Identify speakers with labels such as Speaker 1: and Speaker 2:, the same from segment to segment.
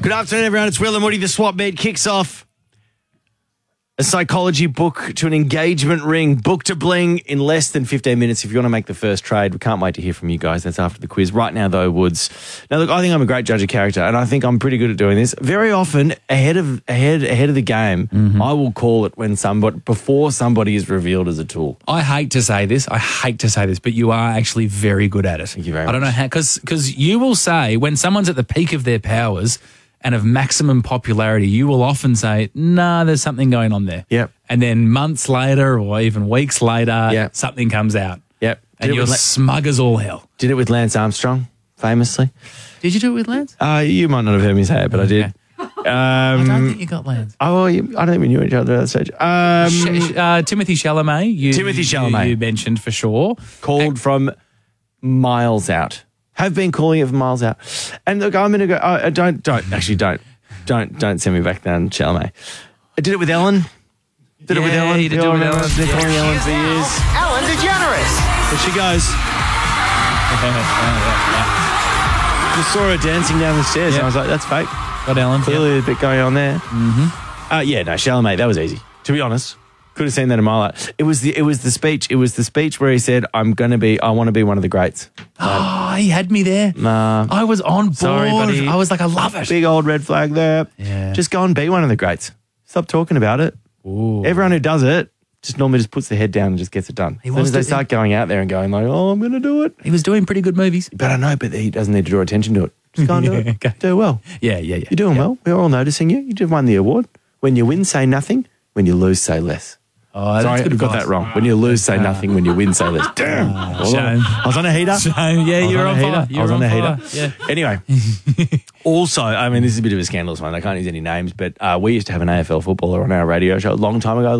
Speaker 1: Good afternoon, everyone. It's Will and Woody. The Swap Meet kicks off a psychology book to an engagement ring. Book to bling in less than 15 minutes if you want to make the first trade. We can't wait to hear from you guys. That's after the quiz. Right now, though, Woods. Now, look, I think I'm a great judge of character, and I think I'm pretty good at doing this. Very often, ahead of the game, I will call it before somebody is revealed as a tool.
Speaker 2: I hate to say this, but you are actually very good at it.
Speaker 1: Thank you very much.
Speaker 2: I don't know how, because you will say when someone's at the peak of their powers and of maximum popularity, you will often say, nah, there's something going on there.
Speaker 1: Yep.
Speaker 2: And then months later or even weeks later,
Speaker 1: Yep.
Speaker 2: something comes out.
Speaker 1: Yep.
Speaker 2: And you're smug as all hell.
Speaker 1: Did it with Lance Armstrong, famously.
Speaker 2: Did you do it with Lance?
Speaker 1: You might not have heard me say it, but I did.
Speaker 2: I don't think you got Lance.
Speaker 1: I don't think we knew each other at that stage.
Speaker 2: Timothy Chalamet.
Speaker 1: Timothy Chalamet.
Speaker 2: You mentioned for sure.
Speaker 1: Called from miles out. Have been calling it from miles out. And look, I'm going to go, don't send me back down, Chalamet. I did it with Ellen. Did it with Ellen.
Speaker 2: You did it with Ellen.
Speaker 1: I've been calling Ellen for years.
Speaker 3: Ellen DeGeneres.
Speaker 1: There she goes. Just saw her dancing down the stairs and I was like, that's fake.
Speaker 2: Got Ellen.
Speaker 1: Clearly a bit going on there. Chalamet, that was easy. To be honest. Could have seen that a mile out. It was the speech where he said, I want to be one of the greats.
Speaker 2: He had me there.
Speaker 1: Nah.
Speaker 2: I was on board.
Speaker 1: Sorry, buddy.
Speaker 2: I was like, I love it.
Speaker 1: Big old red flag there.
Speaker 2: Yeah.
Speaker 1: Just go and be one of the greats. Stop talking about it.
Speaker 2: Ooh.
Speaker 1: Everyone who does it normally just puts their head down and just gets it done. As soon as they start going out there and going like, oh, I'm going to do it.
Speaker 2: He was doing pretty good movies.
Speaker 1: But I know, but he doesn't need to draw attention to it. Just go and do it.
Speaker 2: Okay.
Speaker 1: Do well.
Speaker 2: Yeah.
Speaker 1: You're doing well. We're all noticing you. You just won the award. When you win, say nothing. When you lose, say less.
Speaker 2: Oh,
Speaker 1: sorry,
Speaker 2: that's good
Speaker 1: I got
Speaker 2: advice.
Speaker 1: that wrong. When you lose, say nothing. When you win, say less. Damn.
Speaker 2: Shame.
Speaker 1: I was on a heater.
Speaker 2: Shame. Yeah, you're on fire.
Speaker 1: I was on a heater.
Speaker 2: Yeah.
Speaker 1: Anyway, also, I mean, this is a bit of a scandalous one. I can't use any names, but we used to have an AFL footballer on our radio show a long time ago.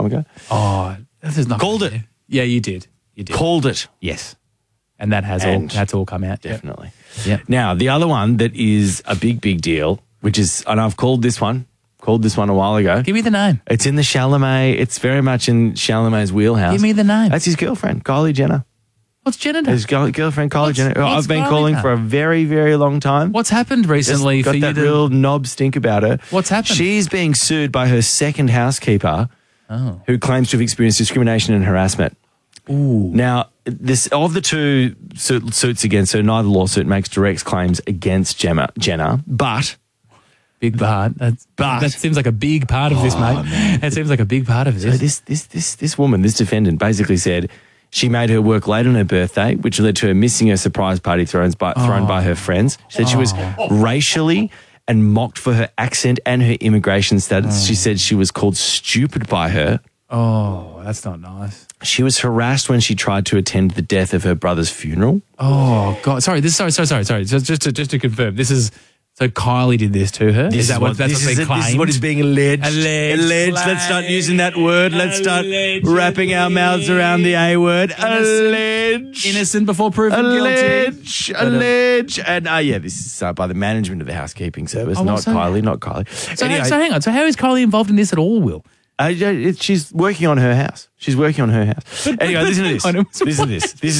Speaker 2: Oh, this is not
Speaker 1: Called it.
Speaker 2: Yeah, you did.
Speaker 1: Called it.
Speaker 2: Yes. And that's all come out.
Speaker 1: Definitely.
Speaker 2: Yeah.
Speaker 1: Now, the other one that is a big deal, which is, and I've called this one a while ago.
Speaker 2: Give me the name.
Speaker 1: It's in the Chalamet. It's very much in Chalamet's wheelhouse.
Speaker 2: Give me the name.
Speaker 1: That's his girlfriend, Kylie Jenner.
Speaker 2: What's Jenner done?
Speaker 1: His girlfriend, Kylie Jenner. who
Speaker 2: what's
Speaker 1: I've been
Speaker 2: Kylie
Speaker 1: calling
Speaker 2: done?
Speaker 1: for a very, very long time.
Speaker 2: What's happened recently
Speaker 1: Got
Speaker 2: for you
Speaker 1: that
Speaker 2: to...
Speaker 1: real knob stink about her.
Speaker 2: What's happened?
Speaker 1: She's being sued by her second housekeeper who claims to have experienced discrimination and harassment.
Speaker 2: Ooh.
Speaker 1: Now, this of the two suits against her, neither lawsuit makes direct claims against Jenner, but...
Speaker 2: Big part. That seems like a big part of this, mate.
Speaker 1: Man.
Speaker 2: That seems like a big part of this.
Speaker 1: So this woman, this defendant, basically said she made her work late on her birthday, which led to her missing her surprise party thrown by her friends. She said she was racially and mocked for her accent and her immigration status. She said she was called stupid by her.
Speaker 2: Oh, that's not nice.
Speaker 1: She was harassed when she tried to attend the death of her brother's funeral.
Speaker 2: Oh God! Sorry. Sorry. Just to confirm, this is. So Kylie did this to her? Is that what they claimed?
Speaker 1: This is what is being alleged. Alleged. Let's start using that word. Let's start wrapping our mouths around the A word. Alleged.
Speaker 2: Innocent before proven guilty.
Speaker 1: Alleged. And this is by the management of the housekeeping service, not Kylie.
Speaker 2: So hang on. So how is Kylie involved in this at all, Will?
Speaker 1: She's working on her house. Anyway, listen to this. Listen to this. This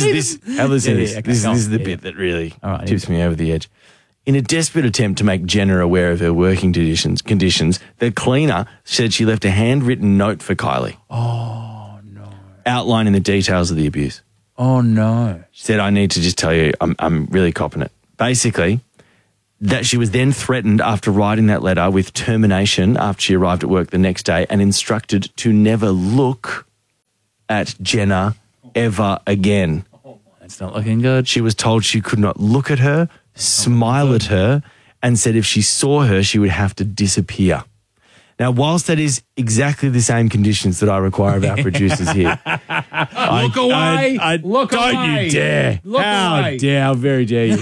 Speaker 1: is the bit that really tips me over the edge. In a desperate attempt to make Jenner aware of her working conditions, the cleaner said she left a handwritten note for Kylie.
Speaker 2: Oh, no.
Speaker 1: Outlining the details of the abuse.
Speaker 2: Oh, no.
Speaker 1: She said, I need to just tell you, I'm really copping it. Basically, that she was then threatened after writing that letter with termination after she arrived at work the next day and instructed to never look at Jenner ever again.
Speaker 2: That's not looking good.
Speaker 1: She was told she could not look at her, smile at her, and said if she saw her, she would have to disappear. Now, whilst that is exactly the same conditions that I require of our producers here.
Speaker 2: Look away. Look
Speaker 1: don't
Speaker 2: away.
Speaker 1: You dare.
Speaker 2: Look away.
Speaker 1: How very dare you.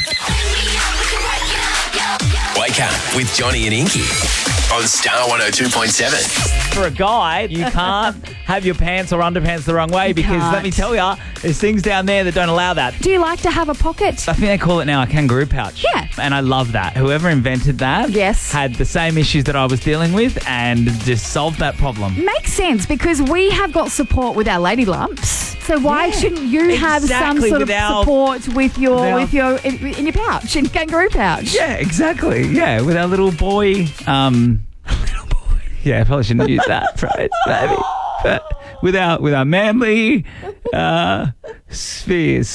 Speaker 3: Wake up with Johnny and Inky on Star 102.7.
Speaker 4: For a guy, you can't have your pants or underpants the wrong way because let me tell you, there's things down there that don't allow that.
Speaker 5: Do you like to have a pocket?
Speaker 4: I think they call it now a kangaroo pouch.
Speaker 5: Yeah.
Speaker 4: And I love that. Whoever invented that had the same issues that I was dealing with and just solved that problem.
Speaker 5: Makes sense because we have got support with our lady lumps. So why shouldn't you have some
Speaker 4: Exactly,
Speaker 5: sort of
Speaker 4: without-
Speaker 5: support with your
Speaker 4: without-
Speaker 5: in your pouch, in kangaroo pouch?
Speaker 4: Yeah, exactly. Yeah, with our little boy. Yeah, I probably shouldn't use that phrase, maybe. But with our manly spheres.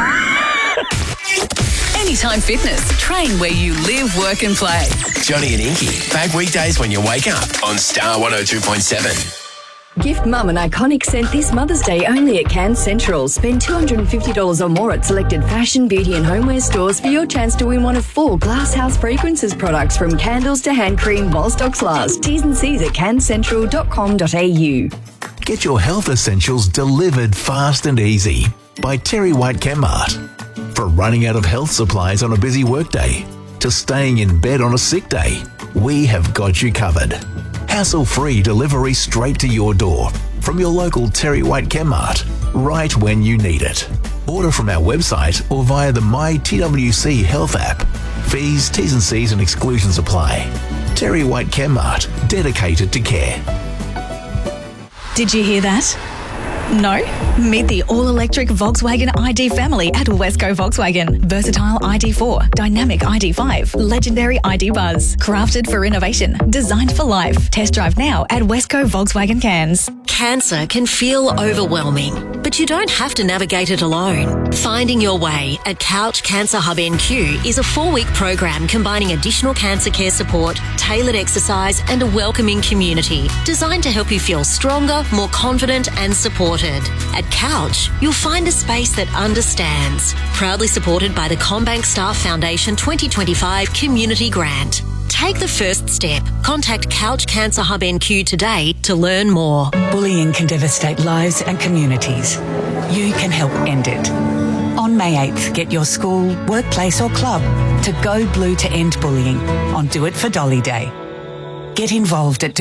Speaker 6: Anytime Fitness. Train where you live, work and play.
Speaker 3: Johnny and Inky. Back weekdays when you wake up on Star 102.7.
Speaker 7: Gift Mum an iconic scent this Mother's Day only at Cairns Central. Spend $250 or more at selected fashion, beauty and homeware stores for your chance to win one of 4 Glasshouse Fragrances products, from candles to hand cream while stocks last. T's and C's at cairnscentral.com.au.
Speaker 8: Get your health essentials delivered fast and easy by Terry White Chemmart. From running out of health supplies on a busy workday to staying in bed on a sick day, we have got you covered. Hassle-free delivery straight to your door from your local Terry White Chemmart, right when you need it. Order from our website or via the My TWC Health app. Fees, T's and C's and exclusions apply. Terry White Chemmart, dedicated to care.
Speaker 9: Did you hear that? No? Meet the all-electric Volkswagen ID family at Wesco Volkswagen. Versatile ID4, dynamic ID5, legendary ID Buzz. Crafted for innovation, designed for life. Test drive now at Wesco Volkswagen Cairns.
Speaker 10: Cancer can feel overwhelming, but you don't have to navigate it alone. Finding Your Way at Couch Cancer Hub NQ is a 4-week program combining additional cancer care support, tailored exercise and a welcoming community designed to help you feel stronger, more confident and supported. At Couch, you'll find a space that understands. Proudly supported by the CommBank Staff Foundation 2025 Community Grant. Take the first step. Contact Couch Cancer Hub NQ today to learn more.
Speaker 11: Bullying can devastate lives and communities. You can help end it. On May 8th, get your school, workplace or club to go blue to end bullying on Do It for Dolly Day. Get involved at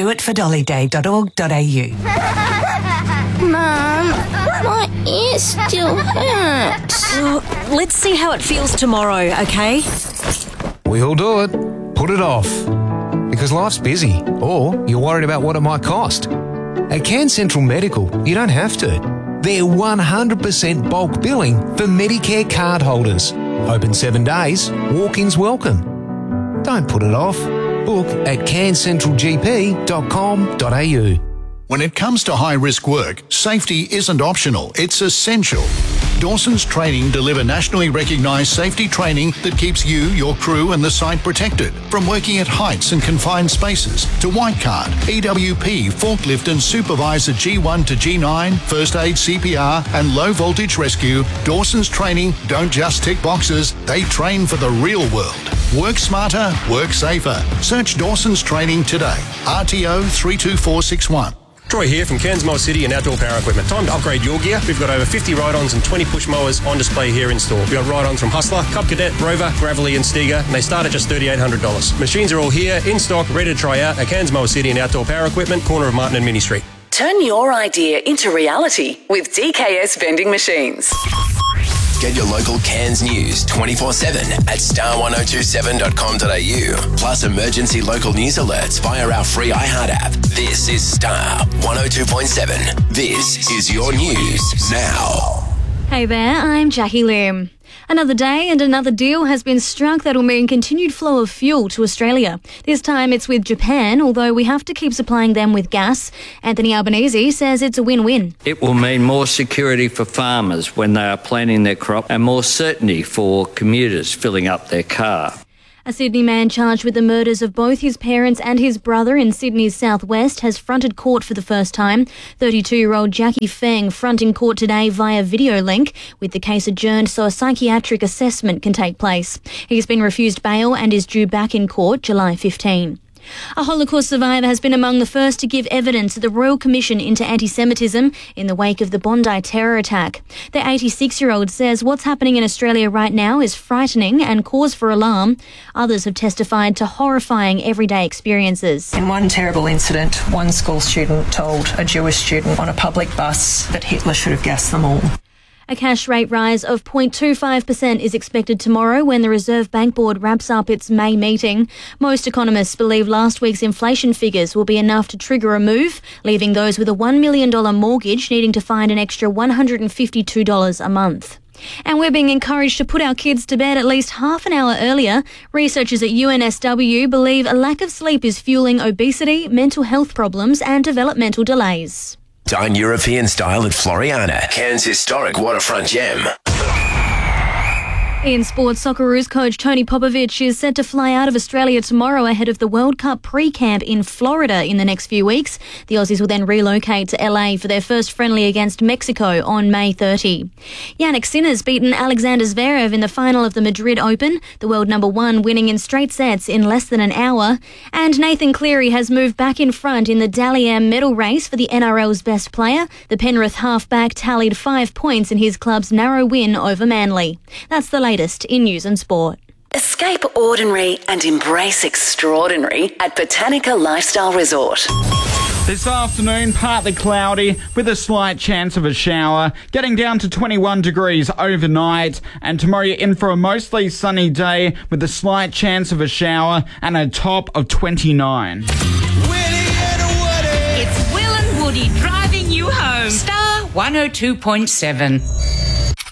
Speaker 11: doitfordollyday.org.au.
Speaker 10: Mum, my ear still hurts. Let's see how it feels tomorrow, okay?
Speaker 12: We'll do it. Put it off. Because life's busy, or you're worried about what it might cost. At Cairns Central Medical, you don't have to. They're 100% bulk billing for Medicare card holders. Open 7 days, walk-ins welcome. Don't put it off. Book at cairnscentralgp.com.au.
Speaker 13: When it comes to high-risk work, safety isn't optional, it's essential. Dawson's Training deliver nationally recognised safety training that keeps you, your crew and the site protected. From working at heights and confined spaces to white card, EWP, forklift and supervisor G1 to G9, first aid, CPR and low voltage rescue, Dawson's Training don't just tick boxes, they train for the real world. Work smarter, work safer. Search Dawson's Training today. RTO 32461.
Speaker 14: Troy here from Cairns Mower City and Outdoor Power Equipment. Time to upgrade your gear. We've got over 50 ride-ons and 20 push mowers on display here in store. We've got ride-ons from Hustler, Cub Cadet, Rover, Gravely and Stiga, and they start at just $3,800. Machines are all here, in stock, ready to try out at Cairns Mower City and Outdoor Power Equipment, corner of Martin and Mini Street.
Speaker 6: Turn your idea into reality with DKS Vending Machines.
Speaker 3: Get your local Cairns news 24/7 at star1027.com.au. Plus emergency local news alerts via our free iHeart app. This is Star 102.7. This is your news now.
Speaker 15: Hey there, I'm Jackie Lim. Another day and another deal has been struck that will mean continued flow of fuel to Australia. This time it's with Japan, although we have to keep supplying them with gas. Anthony Albanese says it's a win-win.
Speaker 16: It will mean more security for farmers when they are planting their crop and more certainty for commuters filling up their car.
Speaker 15: A Sydney man charged with the murders of both his parents and his brother in Sydney's southwest has fronted court for the first time. 32-year-old Jackie Feng fronting court today via video link, with the case adjourned so a psychiatric assessment can take place. He's been refused bail and is due back in court July 15. A Holocaust survivor has been among the first to give evidence at the Royal Commission into Anti-Semitism in the wake of the Bondi terror attack. The 86-year-old says what's happening in Australia right now is frightening and cause for alarm. Others have testified to horrifying everyday experiences.
Speaker 17: In one terrible incident, one school student told a Jewish student on a public bus that Hitler should have gassed them all.
Speaker 15: A cash rate rise of 0.25% is expected tomorrow when the Reserve Bank Board wraps up its May meeting. Most economists believe last week's inflation figures will be enough to trigger a move, leaving those with a $1 million mortgage needing to find an extra $152 a month. And we're being encouraged to put our kids to bed at least half an hour earlier. Researchers at UNSW believe a lack of sleep is fueling obesity, mental health problems and developmental delays.
Speaker 3: Dine European style at Floriana, Cairns' historic waterfront gem.
Speaker 15: In sports, Socceroos coach Tony Popovic is set to fly out of Australia tomorrow ahead of the World Cup pre-camp in Florida in the next few weeks. The Aussies will then relocate to LA for their first friendly against Mexico on May 30. Yannick Sinner's beaten Alexander Zverev in the final of the Madrid Open, the world number one winning in straight sets in less than an hour. And Nathan Cleary has moved back in front in the Dally M medal race for the NRL's best player. The Penrith halfback tallied 5 points in his club's narrow win over Manly. That's the latest in news and sport.
Speaker 6: Escape ordinary and embrace extraordinary at Botanica Lifestyle Resort.
Speaker 18: This afternoon, partly cloudy with a slight chance of a shower, getting down to 21 degrees overnight. And tomorrow you're in for a mostly sunny day with a slight chance of a shower and a top of 29.
Speaker 19: It's Will and Woody driving you home. Star 102.7.